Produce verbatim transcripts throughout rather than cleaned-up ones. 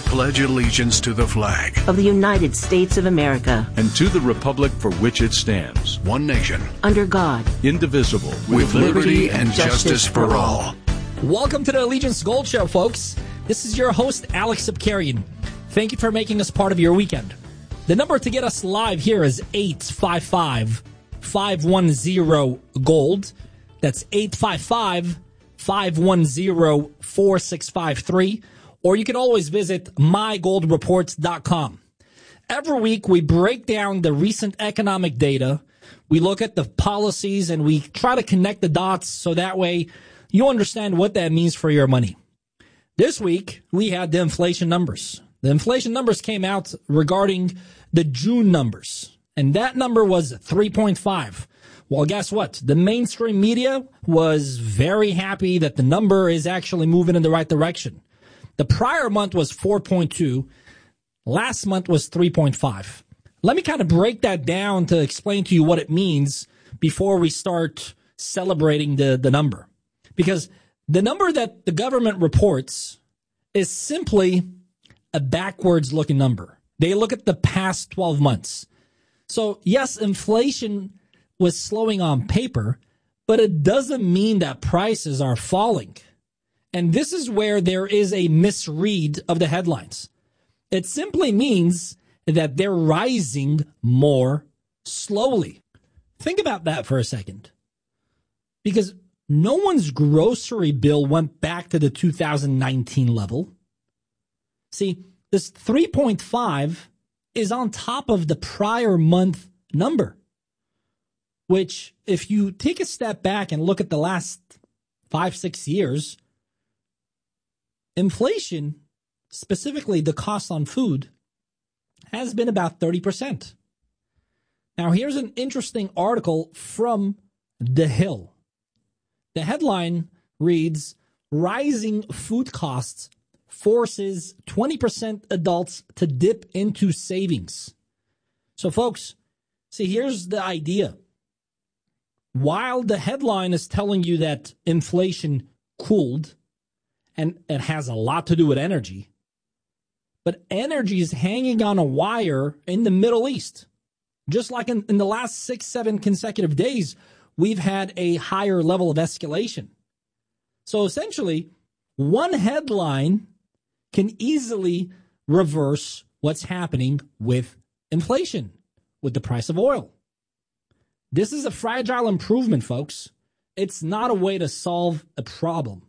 pledge allegiance to the flag of the United States of America and to the republic for which it stands, one nation, under God, indivisible, with liberty and justice for all. Welcome to the Allegiance Gold Show, folks. This is your host, Alex Sipkarian. Thank you for making us part of your weekend. The number to get us live here is eight five five, five one zero, GOLD. That's eight five five, five one zero, four six five three. Or you can always visit my gold reports dot com. Every week, we break down the recent economic data. We look at the policies and we try to connect the dots so that way you understand what that means for your money. This week, we had the inflation numbers. The inflation numbers came out regarding the June numbers, and that number was three point five. Well, guess what? The mainstream media was very happy that the number is actually moving in the right direction. The prior month was four point two. Last month was three point five. Let me kind of break that down to explain to you what it means before we start celebrating the, the number. Because the number that the government reports is simply a backwards looking number. They look at the past twelve months. So yes, inflation was slowing on paper, but it doesn't mean that prices are falling. And this is where there is a misread of the headlines. It simply means that they're rising more slowly. Think about that for a second. Because no one's grocery bill went back to the two thousand nineteen level. See, this three point five is on top of the prior month number, which if you take a step back and look at the last five, six years, inflation, specifically the cost on food, has been about thirty percent. Now, here's an interesting article from The Hill. The headline reads, "Rising food costs forces twenty percent adults to dip into savings." So, folks, see, here's the idea. While the headline is telling you that inflation cooled, and it has a lot to do with energy, but energy is hanging on a wire in the Middle East. Just like in, in the last six, seven consecutive days, we've had a higher level of escalation. So essentially, one headline can easily reverse what's happening with inflation, with the price of oil. This is a fragile improvement, folks. It's not a way to solve a problem.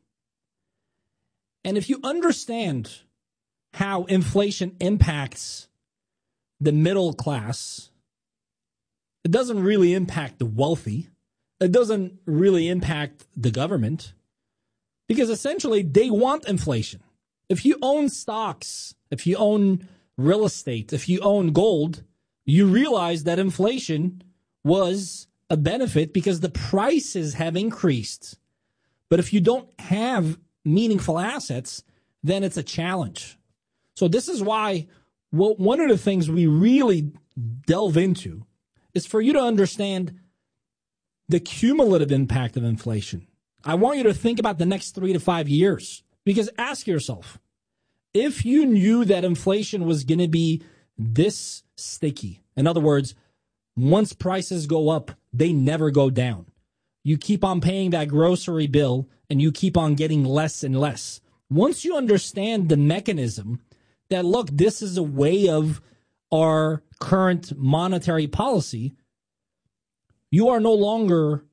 And if you understand how inflation impacts the middle class, it doesn't really impact the wealthy. It doesn't really impact the government, because essentially they want inflation. If you own stocks, if you own real estate, if you own gold, you realize that inflation was a benefit because the prices have increased. But if you don't have meaningful assets, then it's a challenge. So this is why well, one of the things we really delve into is for you to understand the cumulative impact of inflation. I want you to think about the next three to five years, because ask yourself, if you knew that inflation was going to be this sticky, in other words, once prices go up, they never go down. You keep on paying that grocery bill and you keep on getting less and less. Once you understand the mechanism that, look, this is a way of our current monetary policy, you are no longer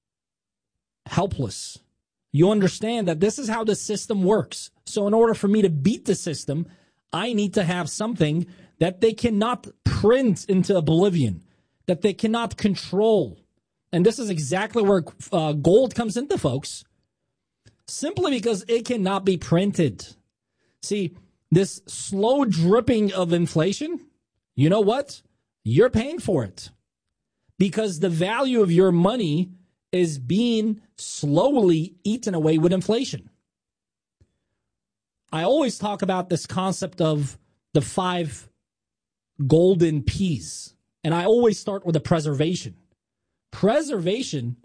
helpless. You understand that this is how the system works. So in order for me to beat the system, I need to have something that they cannot print into oblivion, that they cannot control. And this is exactly where uh, gold comes into, folks, simply because it cannot be printed. See, this slow dripping of inflation, you know what? You're paying for it, because the value of your money is being slowly eaten away with inflation. I always talk about this concept of the five golden P's, and I always start with a preservation. Preservation,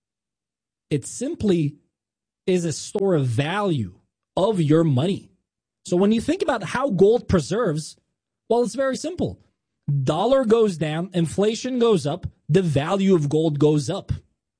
it simply is a store of value of your money. So when you think about how gold preserves, well, it's very simple. Dollar goes down, inflation goes up, the value of gold goes up.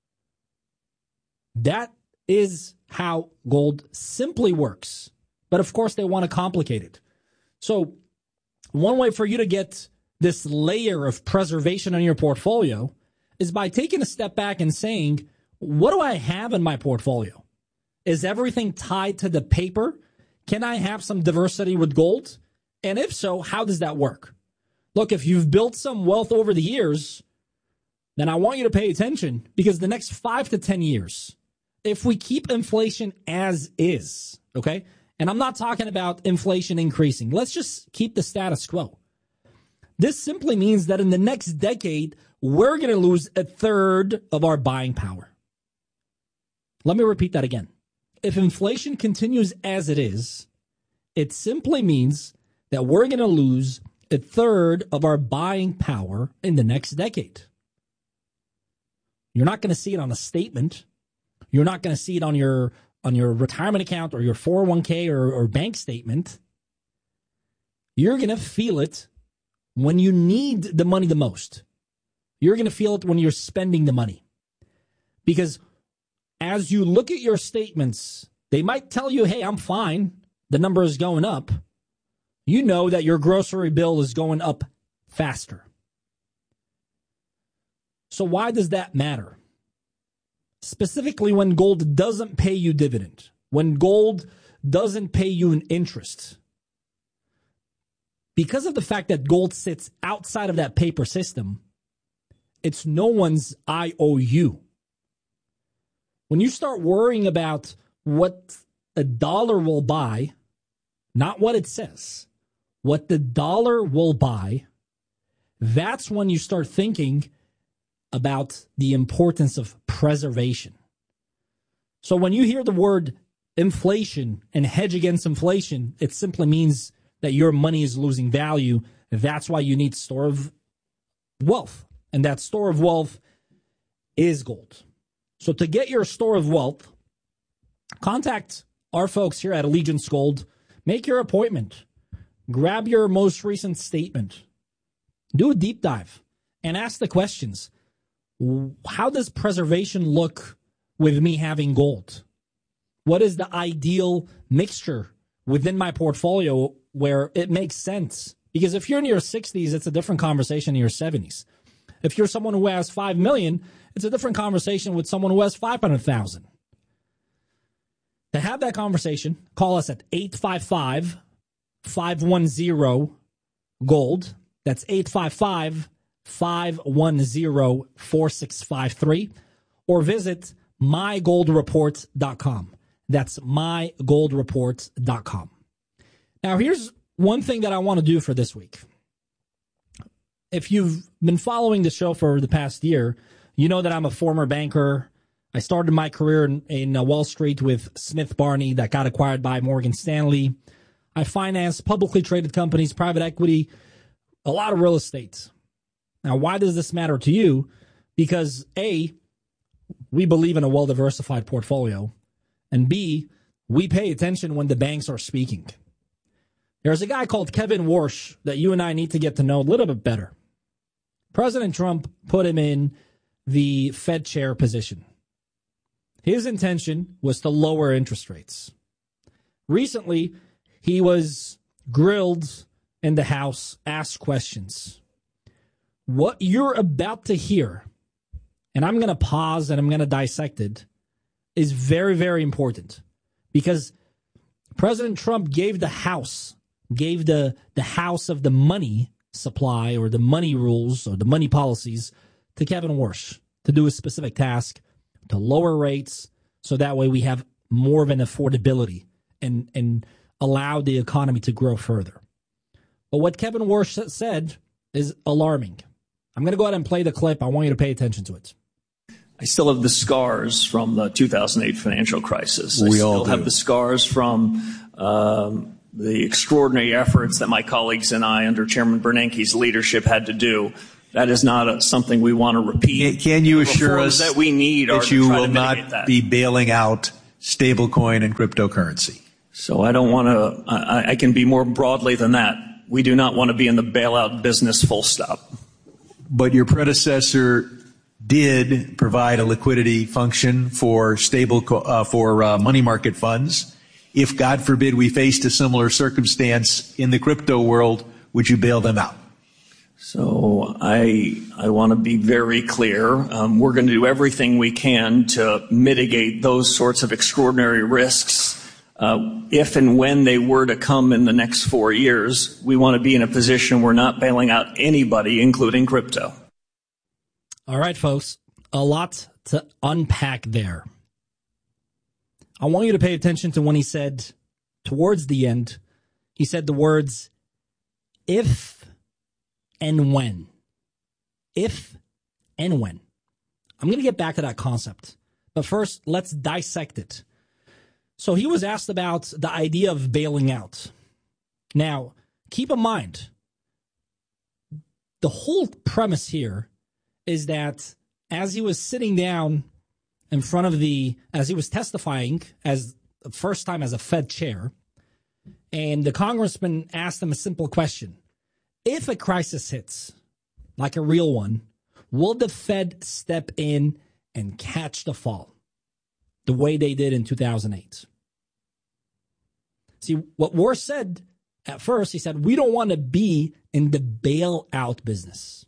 That is how gold simply works. But of course, they want to complicate it. So one way for you to get this layer of preservation in your portfolio is by taking a step back and saying, what do I have in my portfolio? Is everything tied to the paper? Can I have some diversity with gold? And if so, how does that work? Look, if you've built some wealth over the years, then I want you to pay attention, because the next five to ten years, if we keep inflation as is, okay, and I'm not talking about inflation increasing, let's just keep the status quo. This simply means that in the next decade, we're going to lose a third of our buying power. Let me repeat that again. If inflation continues as it is, it simply means that we're going to lose a third of our buying power in the next decade. You're not going to see it on a statement. You're not going to see it on your on your retirement account or your four oh one k or, or bank statement. You're going to feel it when you need the money the most. You're going to feel it when you're spending the money. Because as you look at your statements, they might tell you, hey, I'm fine. The number is going up. You know that your grocery bill is going up faster. So why does that matter? Specifically when gold doesn't pay you dividend, when gold doesn't pay you an interest. Because of the fact that gold sits outside of that paper system, it's no one's I O U. When you start worrying about what a dollar will buy, not what it says, what the dollar will buy, that's when you start thinking about the importance of preservation. So when you hear the word inflation and hedge against inflation, it simply means that your money is losing value. That's why you need store of wealth. And that store of wealth is gold. So to get your store of wealth, contact our folks here at Allegiance Gold. Make your appointment. Grab your most recent statement. Do a deep dive and ask the questions. How does preservation look with me having gold? What is the ideal mixture within my portfolio where it makes sense? Because if you're in your sixties, it's a different conversation in your seventies. If you're someone who has five million dollars, it's a different conversation with someone who has five hundred thousand dollars. To have that conversation, call us at eight five five, five one zero, GOLD. That's eight five five, five one zero, four six five three. Or visit my gold report dot com. That's my gold report dot com. Now, here's one thing that I want to do for this week. If you've been following the show for the past year, you know that I'm a former banker. I started my career in, in uh, Wall Street with Smith Barney that got acquired by Morgan Stanley. I financed publicly traded companies, private equity, a lot of real estate. Now, why does this matter to you? Because A, we believe in a well-diversified portfolio, and B, we pay attention when the banks are speaking. There's a guy called Kevin Warsh that you and I need to get to know a little bit better. President Trump put him in the Fed chair position. His intention was to lower interest rates. Recently, he was grilled in the House, asked questions. What you're about to hear, and I'm going to pause and I'm going to dissect it, is very, very important. Because President Trump gave the House, gave the, the House of the money supply or the money rules or the money policies to Kevin Warsh to do a specific task, to lower rates, so that way we have more of an affordability and, and allow the economy to grow further. But what Kevin Warsh said is alarming. I'm going to go ahead and play the clip. I want you to pay attention to it. I still have the scars from the two thousand eight financial crisis. We I all still do. have the scars from um, the extraordinary efforts that my colleagues and I, under Chairman Bernanke's leadership, had to do. That is not a, something we want to repeat. Can you The assure reforms us that we need are that to you try will to not mitigate that. be bailing out stablecoin and cryptocurrency? So I don't want to, I, I can be more broadly than that. We do not want to be in the bailout business, full stop. But your predecessor did provide a liquidity function for stable, uh, for uh, money market funds. If, God forbid, we faced a similar circumstance in the crypto world, would you bail them out? So I I want to be very clear. Um, we're going to do everything we can to mitigate those sorts of extraordinary risks. Uh, if and when they were to come in the next four years, we want to be in a position we're not bailing out anybody, including crypto. All right, folks, a lot to unpack there. I want you to pay attention to when he said, towards the end, he said the words, if and when. If and when. I'm going to get back to that concept. But first, let's dissect it. So he was asked about the idea of bailing out. Now, keep in mind, the whole premise here is that as he was sitting down in front of the, as he was testifying as the first time as a Fed chair, and the congressman asked him a simple question. If a crisis hits, like a real one, will the Fed step in and catch the fall the way they did in two thousand eight? See, what Moore said at first, he said, we don't want to be in the bailout business.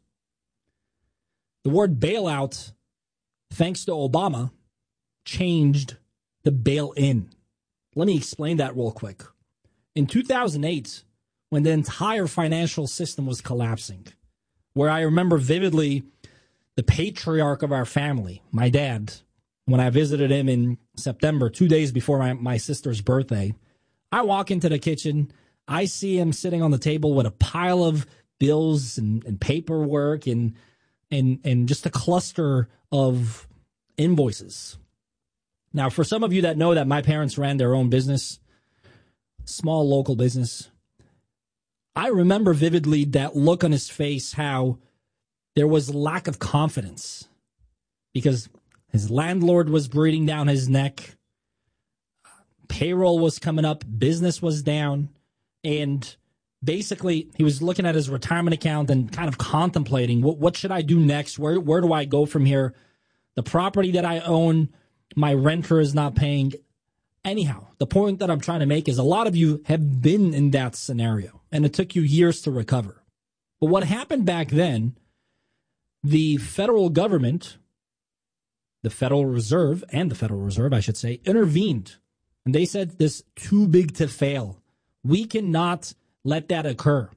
The word bailout, thanks to Obama, changed the bail-in. Let me explain that real quick. In two thousand eight, when the entire financial system was collapsing, where I remember vividly the patriarch of our family, my dad, when I visited him in September, two days before my, my sister's birthday, I walk into the kitchen, I see him sitting on the table with a pile of bills and, and paperwork and, and, and just a cluster of invoices. Now, for some of you that know that my parents ran their own business, small local business, I remember vividly that look on his face, how there was lack of confidence because his landlord was breathing down his neck. Payroll was coming up. Business was down. And basically, he was looking at his retirement account and kind of contemplating, what, what should I do next? Where, where do I go from here? The property that I own, my renter is not paying. Anyhow, the point that I'm trying to make is a lot of you have been in that scenario, and it took you years to recover. But what happened back then, the federal government, the Federal Reserve, and the Federal Reserve, I should say, intervened. And they said this is too big to fail. We cannot let that occur.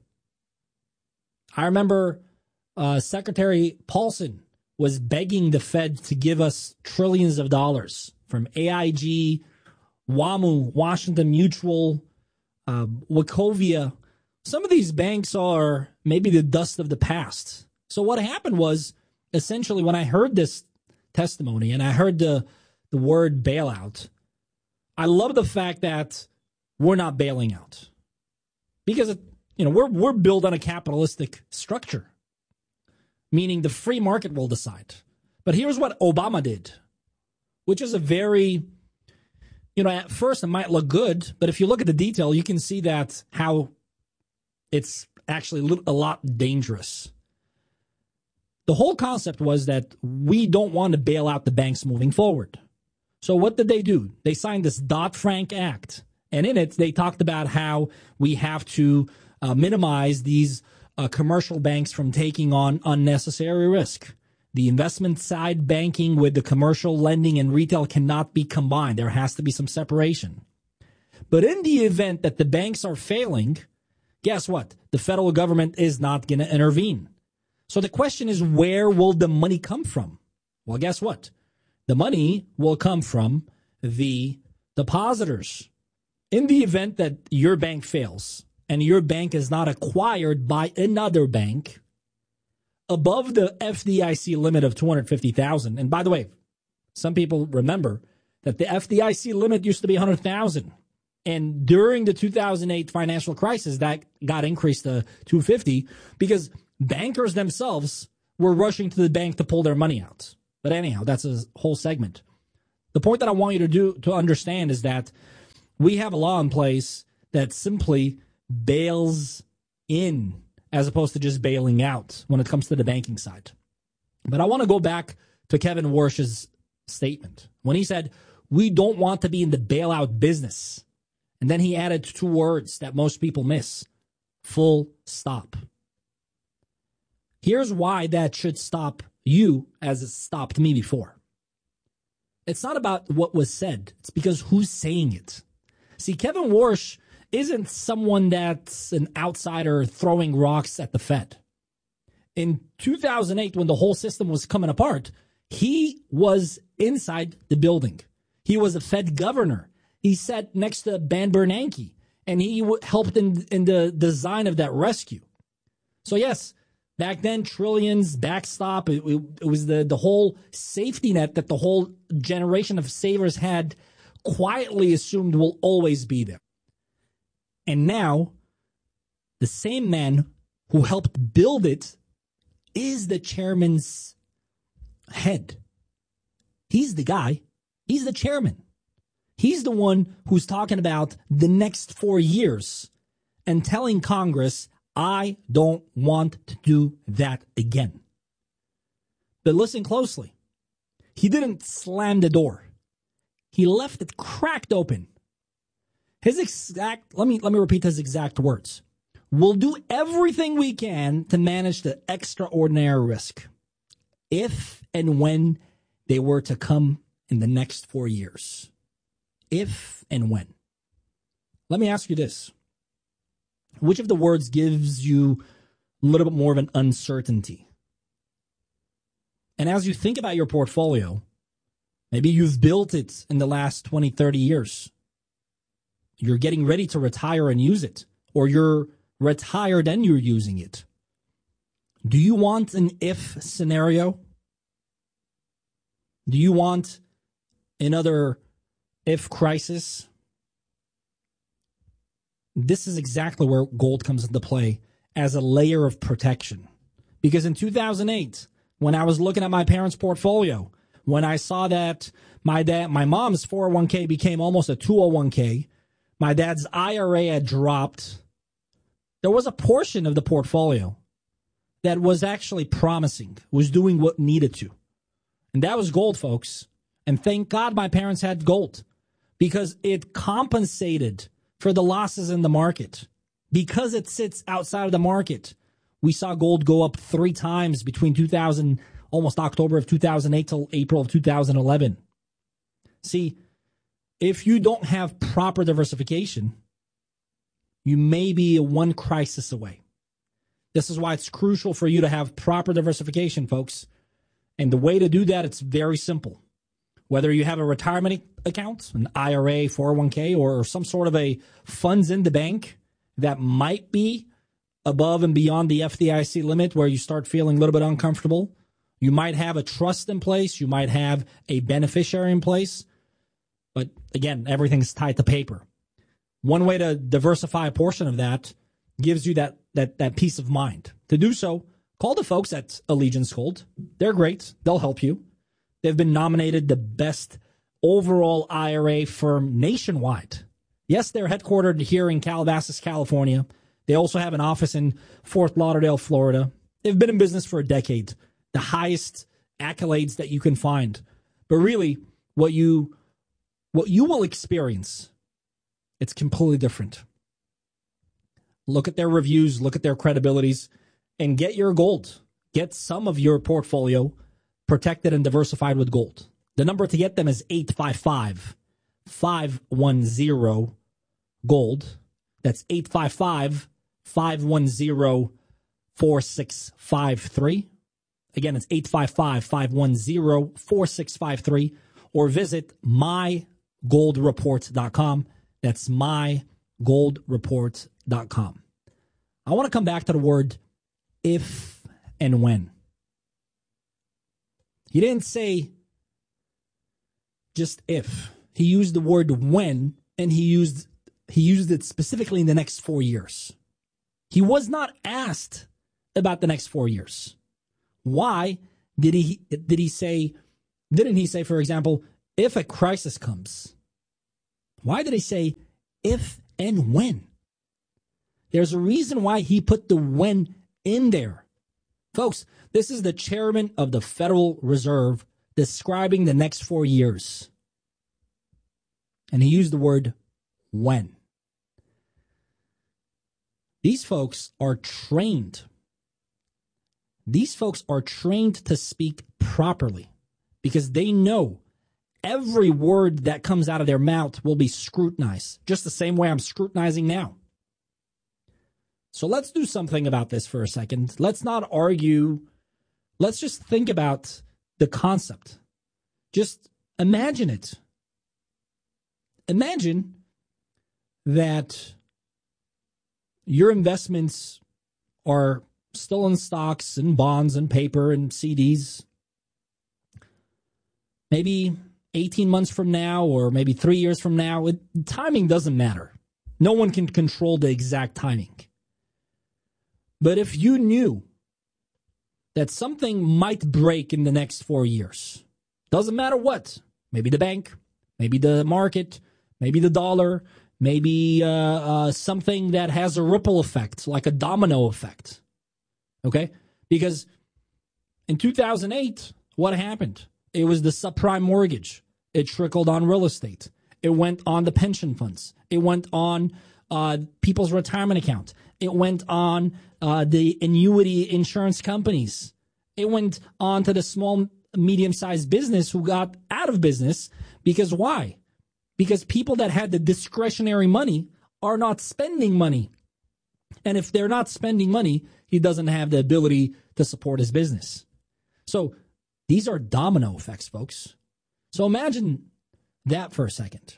I remember uh, Secretary Paulson was begging the Fed to give us trillions of dollars from A I G, WAMU, Washington Mutual, uh, Wachovia. Some of these banks are maybe the dust of the past. So what happened was, essentially, when I heard this testimony and I heard the, the word bailout, I love the fact that we're not bailing out. Because, you know, we're we're built on a capitalistic structure, meaning the free market will decide. But here's what Obama did, which is a very, you know, at first it might look good, but if you look at the detail, you can see that how it's actually a lot dangerous. The whole concept was that we don't want to bail out the banks moving forward. So what did they do? They signed this Dodd-Frank Act. And in it, they talked about how we have to uh, minimize these uh, commercial banks from taking on unnecessary risk. The investment side banking with the commercial lending and retail cannot be combined. There has to be some separation. But in the event that the banks are failing, guess what? The federal government is not going to intervene. So the question is, where will the money come from? Well, guess what? The money will come from the depositors. In the event that your bank fails and your bank is not acquired by another bank above the F D I C limit of two hundred fifty thousand, and by the way, some people remember that the F D I C limit used to be one hundred thousand, and during the two thousand eight financial crisis, that got increased to two hundred fifty because bankers themselves were rushing to the bank to pull their money out. But anyhow, that's a whole segment. The point that I want you to do to understand is that we have a law in place that simply bails in as opposed to just bailing out when it comes to the banking side. But I want to go back to Kevin Warsh's statement when he said, we don't want to be in the bailout business. And then he added two words that most people miss: full stop. Here's why that should stop you as it stopped me before. It's not about what was said. It's because who's saying it. See, Kevin Warsh isn't someone that's an outsider throwing rocks at the Fed. In two thousand eight, when the whole system was coming apart, he was inside the building. He was a Fed governor. He sat next to Ben Bernanke, and he w- helped in, in the design of that rescue. So yes, back then, trillions, backstop, it, it, it was the, the whole safety net that the whole generation of savers had quietly assumed will always be there. And now, the same man who helped build it is the chairman's head. He's the guy. He's the chairman. He's the one who's talking about the next four years and telling Congress, I don't want to do that again. But listen closely. He didn't slam the door. He left it cracked open. His exact, let me, let me repeat his exact words. We'll do everything we can to manage the extraordinary risk if and when they were to come in the next four years. If and when. Let me ask you this. Which of the words gives you a little bit more of an uncertainty? And as you think about your portfolio, maybe you've built it in the last twenty, thirty years. You're getting ready to retire and use it, or you're retired and you're using it. Do you want an if scenario? Do you want another if crisis? This is exactly where gold comes into play as a layer of protection. Because in two thousand eight, when I was looking at my parents' portfolio, when I saw that my dad, my mom's four oh one k became almost a two oh one k, my dad's I R A had dropped, there was a portion of the portfolio that was actually promising, was doing what needed to. And that was gold, folks. And thank God my parents had gold, because it compensated for the losses in the market. Because it sits outside of the market, we saw gold go up three times between two thousand, almost October of two thousand eight till April of two thousand eleven. See, if you don't have proper diversification, you may be one crisis away. This is why it's crucial for you to have proper diversification, folks. And the way to do that, it's very simple. Whether you have a retirement account, an I R A, four oh one k, or some sort of a funds in the bank that might be above and beyond the F D I C limit where you start feeling a little bit uncomfortable. You might have a trust in place. You might have a beneficiary in place. But again, everything's tied to paper. One way to diversify a portion of that gives you that that that peace of mind. To do so, call the folks at Allegiance Gold. They're great. They'll help you. They've been nominated the best overall I R A firm nationwide. Yes, they're headquartered here in Calabasas, California. They also have an office in Fort Lauderdale, Florida. They've been in business for a decade. The highest accolades that you can find. But really, what you what you will experience, it's completely different. Look at their reviews, look at their credibilities, and get your gold. Get some of your portfolio protected and diversified with gold. The number to get them is eight five five, five one zero, gold. That's eight five five, five one zero, four six five three. Again, it's eight five five, five one zero, four six five three. Or visit my gold report dot com. That's my gold report dot com. I want to come back to the word if and when. He didn't say just if. He used the word when, and he used he used it specifically in the next four years. He was not asked about the next four years. Why did he did he say didn't he say, for example, if a crisis comes? Why did he say if and when. There's a reason why he put the when in there. Folks, this is the chairman of the Federal Reserve describing the next four years. And he used the word when. These folks are trained. These folks are trained to speak properly because they know every word that comes out of their mouth will be scrutinized, just the same way I'm scrutinizing now. So let's do something about this for a second. Let's not argue. Let's just think about the concept. Just imagine it. Imagine that your investments are still in stocks and bonds and paper and C Ds. Maybe eighteen months from now or maybe three years from now, it, timing doesn't matter. No one can control the exact timing. But if you knew that something might break in the next four years, doesn't matter what, maybe the bank, maybe the market, maybe the dollar, maybe uh, uh, something that has a ripple effect, like a domino effect, okay? Because in two thousand eight, what happened? It was the subprime mortgage. It trickled on real estate. It went on the pension funds. It went on uh, people's retirement account. It went on uh, the annuity insurance companies. It went on to the small, medium-sized business who got out of business. Because why? Because people that had the discretionary money are not spending money. And if they're not spending money, he doesn't have the ability to support his business. So these are domino effects, folks. So imagine that for a second.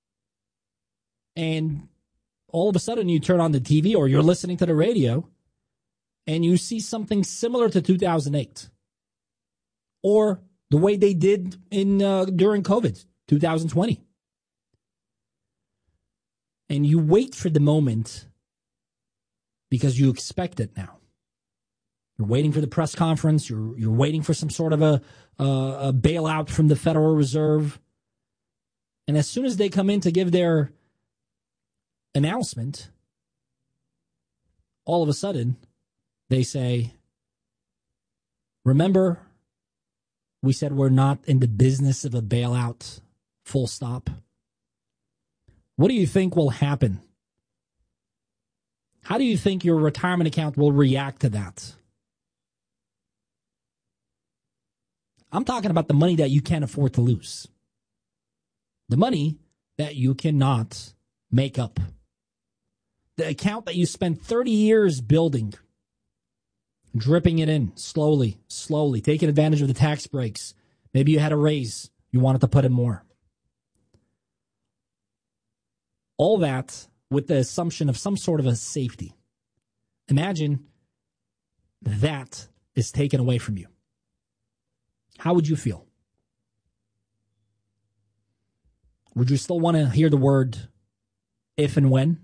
And all of a sudden you turn on the T V or you're listening to the radio and you see something similar to two thousand eight. Or the way they did in uh, during COVID, two thousand twenty. And you wait for the moment because you expect it now. You're waiting for the press conference. You're you're waiting for some sort of a, uh, a bailout from the Federal Reserve. And as soon as they come in to give their announcement, all of a sudden they say, remember, we said we're not in the business of a bailout, full stop. What do you think will happen? How do you think your retirement account will react to that? I'm talking about the money that you can't afford to lose. The money that you cannot make up. The account that you spent thirty years building, dripping it in slowly, slowly, taking advantage of the tax breaks. Maybe you had a raise. You wanted to put in more. All that with the assumption of some sort of a safety. Imagine that is taken away from you. How would you feel? Would you still want to hear the word if and when?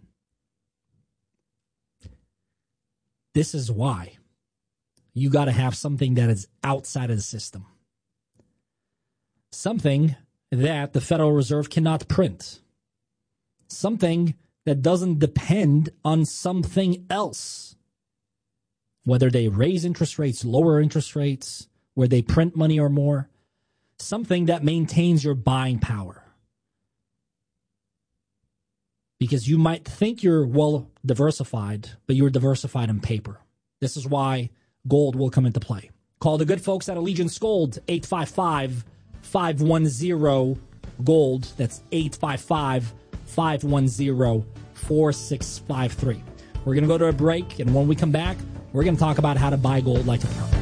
This is why you got to have something that is outside of the system. Something that the Federal Reserve cannot print. Something that doesn't depend on something else. Whether they raise interest rates, lower interest rates, where they print money or more. Something that maintains your buying power. Because you might think you're well diversified, but you're diversified in paper. This is why gold will come into play. Call the good folks at Allegiance Gold, eight five five, five one zero, GOLD. That's eight five five, five one zero, four six five three. We're going to go to a break, and when we come back, we're going to talk about how to buy gold like a pro.